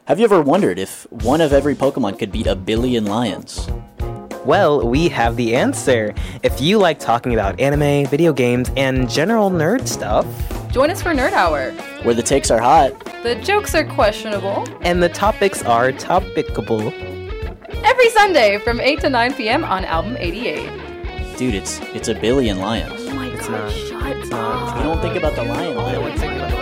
Have you ever wondered if one of every Pokemon could beat a billion lions? Well, we have the answer. If you like talking about anime, video games, and general nerd stuff, join us for Nerd Hour, where the takes are hot, the jokes are questionable, and the topics are topicable. Every Sunday from 8 to 9 p.m. on Album 88. Dude, it's a billion lions. Oh my It's god, not. shut It's not. up. You don't think about the lion. I don't think about